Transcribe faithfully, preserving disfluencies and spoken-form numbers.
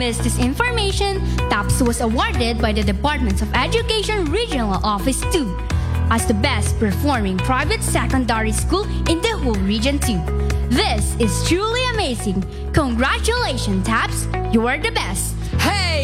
missed this information, TAPS was awarded by the Department of Education Regional Office two as the best performing private secondary school in the whole Region two. This is truly amazing. Congratulations, TAPS! You are the best! Hey!